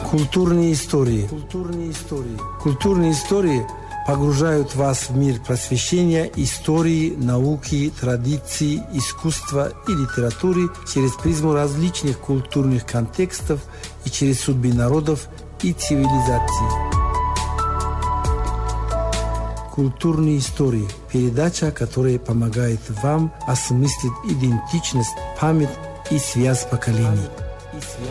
Культурные истории. Культурные истории погружают вас в мир просвещения, истории, науки, традиций, искусства и литературы через призму различных культурных контекстов и через судьбы народов и цивилизаций. Культурные истории – передача, которая помогает вам осмыслить идентичность, память и связь поколений.